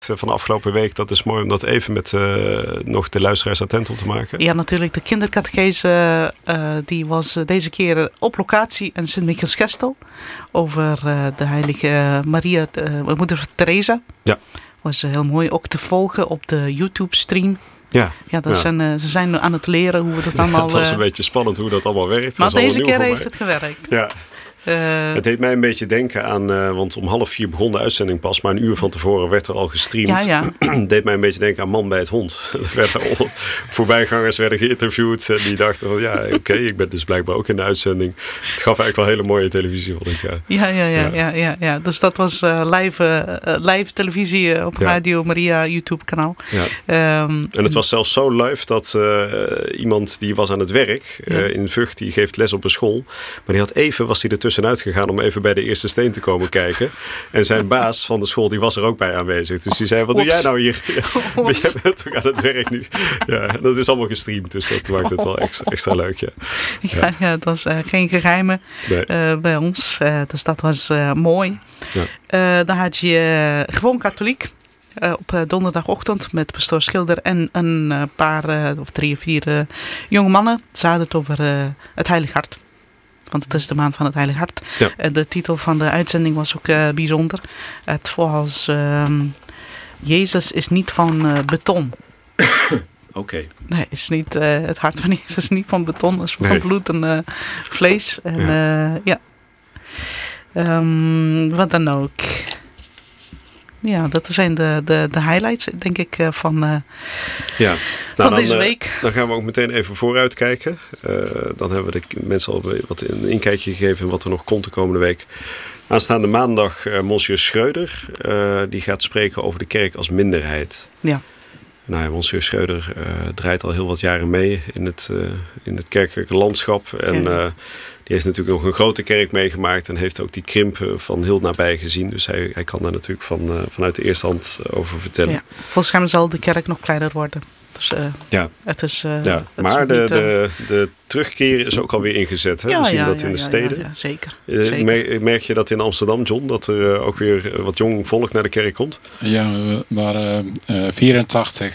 van de afgelopen week. Dat is mooi om dat even met nog de luisteraars attent op te maken. Ja, natuurlijk. De kindercatechese die was deze keer op locatie in Sint-Michielsgestel. Over de heilige Maria, moeder Teresa. Ja. Was heel mooi ook te volgen op de YouTube-stream. Ja, ze zijn aan het leren hoe we dat allemaal... het was een beetje spannend hoe dat allemaal werkt. Maar deze keer heeft het gewerkt. Ja. Het deed mij een beetje denken aan, want om 3:30 begon de uitzending pas, maar een uur van tevoren werd er al gestreamd. Het deed mij een beetje denken aan Man bij het Hond. Voorbijgangers werden geïnterviewd en die dachten van oké, ik ben dus blijkbaar ook in de uitzending. Het gaf eigenlijk wel hele mooie televisie, vond ik. Ja. Dus dat was live televisie op Radio Maria YouTube kanaal. Ja. En het was zelfs zo live dat iemand die was aan het werk in Vught, die geeft les op een school, maar was hij er tussenuit gegaan om even bij de eerste steen te komen kijken. En zijn baas van de school, die was er ook bij aanwezig. Dus die zei, wat doe jij nou hier? Jij bent ook aan het werk nu. Ja, dat is allemaal gestreamd, dus dat maakt het wel extra leuk. Ja, dat was geen geheimen bij ons. Dus dat was mooi. Ja. Dan had je gewoon katholiek. Op donderdagochtend met pastoor Schilder en een paar of 3 of 4 jonge mannen. Ze hadden het over het Heilig Hart. Want het is de maand van het Heilig Hart. Ja. De titel van de uitzending was ook bijzonder. Het was Jezus is niet van beton. Oké. Nee, is niet, het hart van Jezus is niet van beton. Het is van bloed en vlees. En, wat dan ook. Ja, dat zijn de highlights, denk ik, van deze week. Dan gaan we ook meteen even vooruit kijken. Dan hebben we de mensen al wat een inkijkje gegeven in wat er nog komt de komende week. Aanstaande maandag Monsieur Schreuder. Die gaat spreken over de kerk als minderheid. Ja. Nou, Monsieur Schreuder draait al heel wat jaren mee in het kerkelijke landschap. En die heeft natuurlijk nog een grote kerk meegemaakt en heeft ook die krimp van heel nabij gezien. Dus hij kan daar natuurlijk vanuit de eerste hand over vertellen. Ja. Volgens mij zal de kerk nog kleiner worden. Dus, het is, maar de terugkeer is ook alweer ingezet. Hè? We zien dat in de steden. Ja, zeker. Merk je dat in Amsterdam, John, dat er ook weer wat jong volk naar de kerk komt? Ja, we waren 84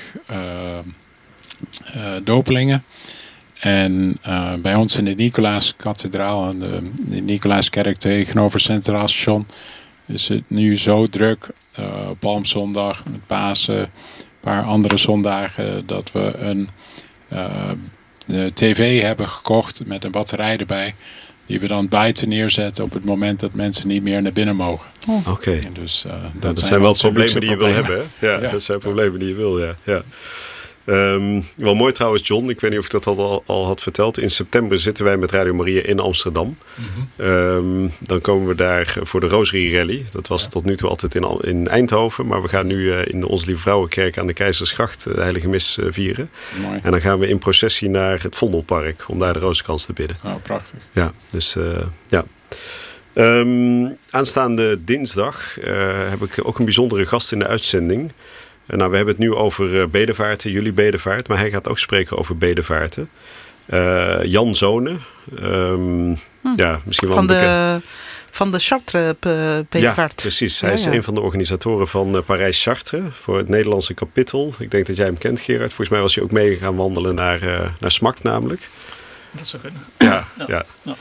dopelingen. En bij ons in de Nicolaas-kathedraal en de Nicolaaskerk tegenover Centraal Station is het nu zo druk. Palmzondag, met Pasen, een paar andere zondagen, dat we de tv hebben gekocht met een batterij erbij. Die we dan buiten neerzetten op het moment dat mensen niet meer naar binnen mogen. Oké. Dus, dat zijn wel problemen die je wil hebben. Hè? Ja, dat zijn problemen die je wil, ja. Wel mooi trouwens, John. Ik weet niet of ik dat al had verteld. In september zitten wij met Radio Maria in Amsterdam. Mm-hmm. Dan komen we daar voor de Rosary Rally. Dat was tot nu toe altijd in Eindhoven. Maar we gaan nu in de Onze Lieve Vrouwenkerk aan de Keizersgracht de Heilige Mis vieren. Mooi. En dan gaan we in processie naar het Vondelpark om daar de Rozenkrans te bidden. Oh, prachtig. Ja, dus ja. Aanstaande dinsdag heb ik ook een bijzondere gast in de uitzending. Nou, we hebben het nu over bedevaarten, jullie bedevaart. Maar hij gaat ook spreken over bedevaarten. Jan Zonen. Ja, misschien wel van de Chartres-bedevaart. Ja, precies. Hij is een van de organisatoren van Parijs-Chartres. Voor het Nederlandse kapittel. Ik denk dat jij hem kent, Gerard. Volgens mij was hij ook mee gaan wandelen naar Smacht namelijk. Dat zou kunnen. Ja.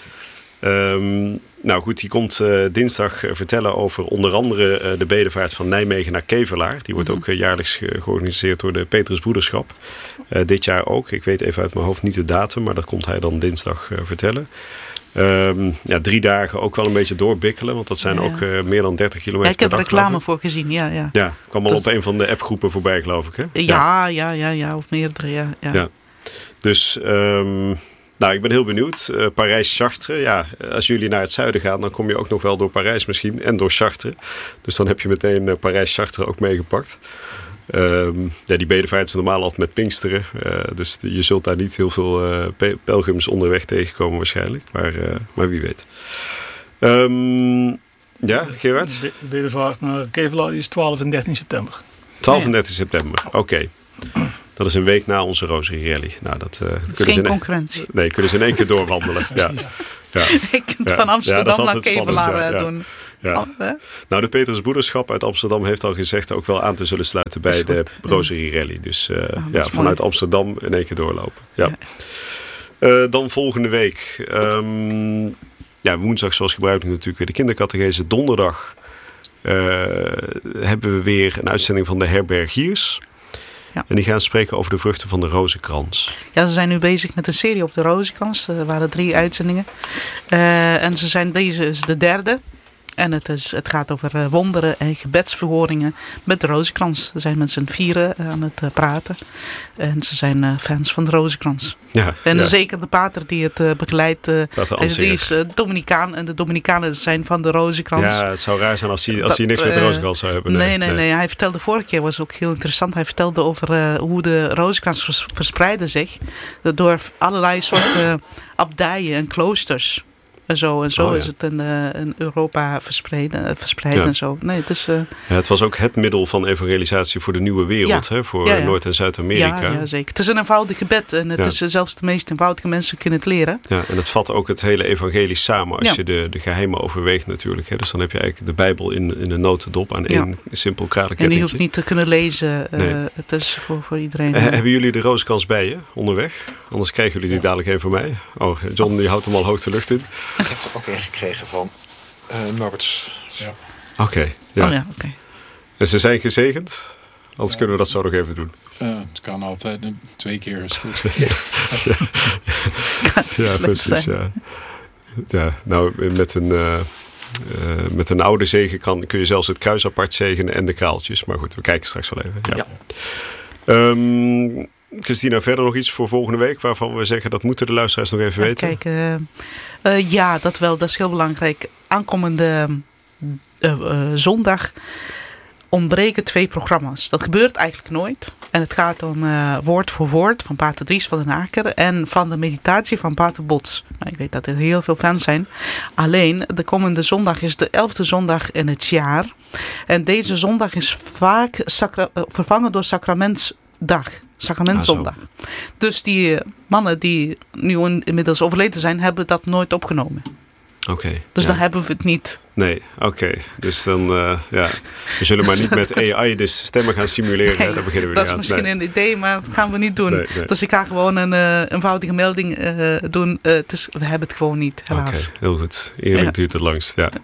Nou goed, die komt dinsdag vertellen over onder andere de bedevaart van Nijmegen naar Kevelaar. Die wordt ook jaarlijks georganiseerd door de Petrusbroederschap. Dit jaar ook. Ik weet even uit mijn hoofd niet de datum, maar dat komt hij dan dinsdag vertellen. 3 dagen ook wel een beetje doorbikkelen, want dat zijn ook meer dan 30 kilometer ik heb per dag, reclame voor gezien, ja. Ja, kwam al op een van de appgroepen voorbij, geloof ik, hè? Ja, of meerdere, ja. Dus... Nou, ik ben heel benieuwd. Parijs-Chartres. Ja, als jullie naar het zuiden gaan, dan kom je ook nog wel door Parijs misschien. En door Chartres. Dus dan heb je meteen Parijs-Chartres ook meegepakt. Die bedevaart is normaal altijd met Pinksteren. Dus je zult daar niet heel veel pelgrims onderweg tegenkomen waarschijnlijk. Maar wie weet. Ja, Gerard? De bedevaart naar Kevelaar is 12 en 13 september. 12 en 13 september, oké. Dat is een week na onze Rosary Rally. Nou, dat is geen concurrentie. Nee, kunnen ze in 1 keer doorwandelen. Ja. Je kunt van Amsterdam naar Kevelaar doen. Ja. Nou, de Petrusbroederschap uit Amsterdam heeft al gezegd ook wel aan te zullen sluiten bij de Rosary Rally. Dus vanuit mooi. Amsterdam in één keer doorlopen. Ja. Dan volgende week. Woensdag zoals gebruikelijk natuurlijk weer de kindercatechese. Donderdag hebben we weer een uitzending van de Herbergiers. Ja. En die gaan spreken over de vruchten van de rozenkrans. Ja, ze zijn nu bezig met een serie op de rozenkrans. Er waren 3 uitzendingen. En deze is de 3e. En het gaat over wonderen en gebedsverhoringen met de rozenkrans. Ze zijn met z'n 4 aan het praten. En ze zijn fans van de rozenkrans. Ja, en zeker de pater die het begeleidt, die is Dominicaan. En de Dominicanen zijn van de rozenkrans. Ja, het zou raar zijn als hij niks met de rozenkrans zou hebben. Nee. Hij vertelde vorige keer, was ook heel interessant. Hij vertelde over hoe de rozenkrans verspreidde zich. Door allerlei soorten abdijen en kloosters. En zo is het in Europa verspreid en zo. Nee, het was ook het middel van evangelisatie voor de nieuwe wereld. Hè, voor Noord- en Zuid-Amerika. Ja, zeker. Het is een eenvoudig gebed. En het is zelfs de meest eenvoudige mensen kunnen het leren. Ja, en het vat ook het hele evangelie samen. Als je de geheimen overweegt natuurlijk. Hè. Dus dan heb je eigenlijk de Bijbel in een notendop aan één simpel kradenkettingje. En die hoeft niet te kunnen lezen. Het is voor iedereen. Hebben jullie de rozenkrans bij je onderweg? Anders krijgen jullie die dadelijk even van mij. Oh, John die houdt hem al hoog de lucht in. Ik heb er ook een gekregen van Norberts. Ja. Oké. En ze zijn gezegend? Anders kunnen we dat zo nog even doen. Het kan altijd. 2 keer is goed. Ja, precies. Ja, nou, met een oude zegen kun je zelfs het kruis apart zegenen en de kraaltjes. Maar goed, we kijken straks wel even. Ja. Christina, verder nog iets voor volgende week waarvan we zeggen dat moeten de luisteraars nog even weten? Kijk, dat wel. Dat is heel belangrijk. Aankomende zondag ontbreken 2 programma's. Dat gebeurt eigenlijk nooit. En het gaat om Woord voor Woord van pater Dries van den Aker en van de meditatie van pater Bots. Nou, ik weet dat er heel veel fans zijn. Alleen, de komende zondag is de 11e zondag in het jaar. En deze zondag is vaak vervangen door Sacramentzondag. Dus die mannen die nu inmiddels overleden zijn, hebben dat nooit opgenomen. Oké. Dus dan hebben we het niet. Nee, oké. Dus dan, we zullen maar niet met AI de stemmen gaan simuleren. Nee, daar beginnen we dat is misschien een idee, maar dat gaan we niet doen. Nee. Dus ik ga gewoon een eenvoudige melding doen. We hebben het gewoon niet, helaas. Oké, heel goed. Eerlijk duurt het langst, ja.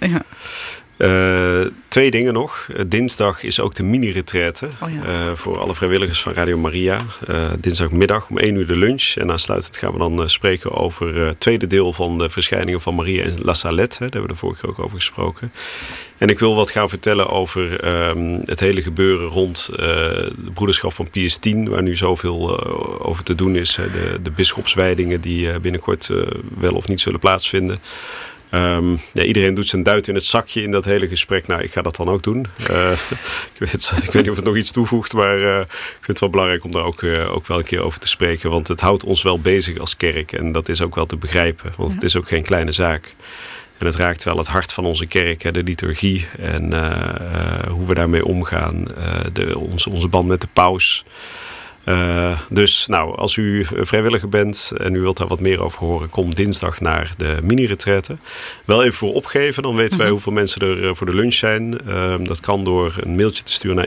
2 dingen nog. Dinsdag is ook de mini-retraite voor alle vrijwilligers van Radio Maria. Dinsdagmiddag om 1 uur de lunch. En aansluitend gaan we dan spreken over het tweede deel van de verschijningen van Maria in La Salette. Daar hebben we de vorige keer ook over gesproken. En ik wil wat gaan vertellen over het hele gebeuren rond de broederschap van Pius X, waar nu zoveel over te doen is. De bisschopswijdingen die binnenkort wel of niet zullen plaatsvinden. Iedereen doet zijn duit in het zakje in dat hele gesprek. Nou, ik ga dat dan ook doen. Ik weet niet of het nog iets toevoegt, maar ik vind het wel belangrijk om daar ook wel een keer over te spreken. Want het houdt ons wel bezig als kerk en dat is ook wel te begrijpen. Want het is ook geen kleine zaak. En het raakt wel het hart van onze kerk, de liturgie en hoe we daarmee omgaan. Onze band met de paus. Dus nou, als u vrijwilliger bent en u wilt daar wat meer over horen, kom dinsdag naar de mini-retraite. Wel even voor opgeven, dan weten wij hoeveel mensen er voor de lunch zijn. Dat kan door een mailtje te sturen naar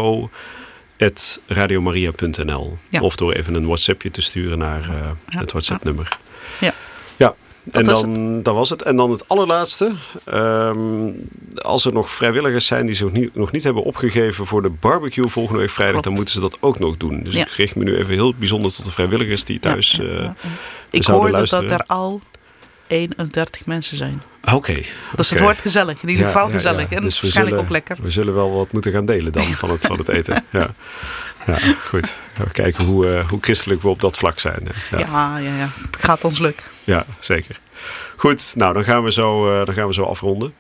info@radiomaria.nl of door even een WhatsAppje te sturen naar het WhatsApp-nummer. Ja. En dan was het. En dan het allerlaatste. Als er nog vrijwilligers zijn die zich nog niet hebben opgegeven voor de barbecue volgende week vrijdag, dan moeten ze dat ook nog doen. Dus ik richt me nu even heel bijzonder tot de vrijwilligers die thuis ik zouden luisteren. Ik hoorde dat er al 31 mensen zijn. Oké. Dus het wordt gezellig. In ieder geval gezellig. En dus waarschijnlijk ook lekker. We zullen wel wat moeten gaan delen dan van het eten. Ja, goed. We kijken hoe christelijk we op dat vlak zijn. Ja. Het gaat ons lukken. Ja, zeker. Goed, nou dan gaan we zo afronden.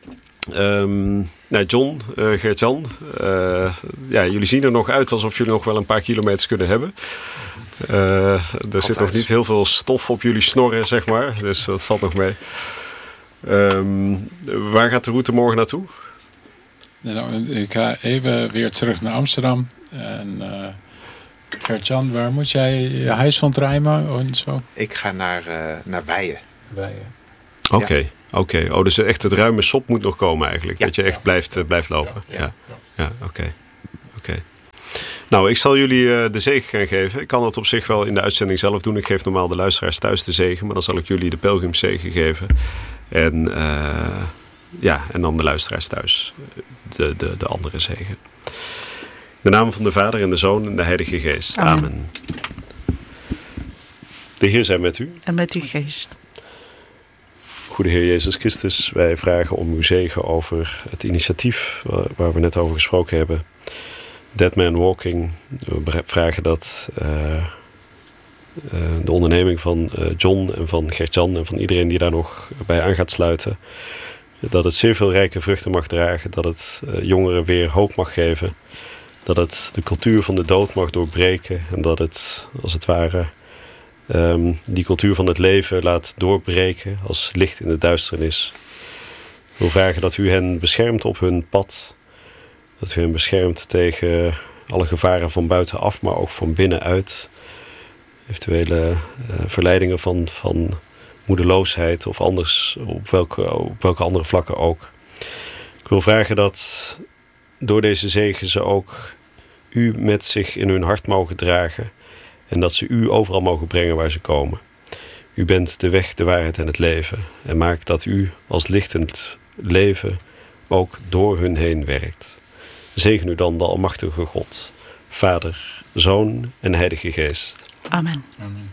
John, Gert-Jan, jullie zien er nog uit alsof jullie nog wel een paar kilometers kunnen hebben. Er zit nog niet heel veel stof op jullie snorren, zeg maar. Dus dat valt nog mee. Waar gaat de route morgen naartoe? Nou, ik ga even weer terug naar Amsterdam. En Gert-Jan, waar moet jij je huis van rijmen en zo? Ik ga naar Weijen. Oké. Oké. Dus echt het ruime sop moet nog komen eigenlijk. Ja. Dat je echt blijft lopen. Ja, oké. Nou, ik zal jullie de zegen gaan geven. Ik kan dat op zich wel in de uitzending zelf doen. Ik geef normaal de luisteraars thuis de zegen. Maar dan zal ik jullie de pelgrimszegen geven. En dan de luisteraars thuis de andere zegen. In de naam van de Vader en de Zoon en de Heilige Geest. Amen. De Heer zij met u. En met uw geest. Goede Heer Jezus Christus, wij vragen om uw zegen over het initiatief waar we net over gesproken hebben. Dead Man Walking. We vragen dat de onderneming van John en van Gert-Jan en van iedereen die daar nog bij aan gaat sluiten, dat het zeer veel rijke vruchten mag dragen, dat het jongeren weer hoop mag geven, dat het de cultuur van de dood mag doorbreken en dat het, als het ware, die cultuur van het leven laat doorbreken als licht in de duisternis. Ik wil vragen dat u hen beschermt op hun pad. Dat u hen beschermt tegen alle gevaren van buitenaf, maar ook van binnenuit. Eventuele verleidingen van moedeloosheid of anders, op welke andere vlakken ook. Ik wil vragen dat door deze zegen ze ook u met zich in hun hart mogen dragen. En dat ze u overal mogen brengen waar ze komen. U bent de weg, de waarheid en het leven. En maak dat u als lichtend leven ook door hun heen werkt. Zegen u dan de almachtige God, Vader, Zoon en Heilige Geest. Amen. Amen.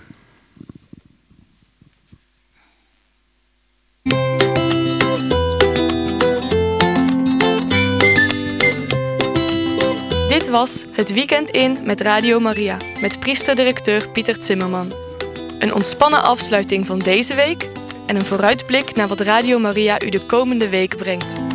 Dit was Het Weekend in met Radio Maria, met priester-directeur Pieter Zimmerman. Een ontspannen afsluiting van deze week en een vooruitblik naar wat Radio Maria u de komende week brengt.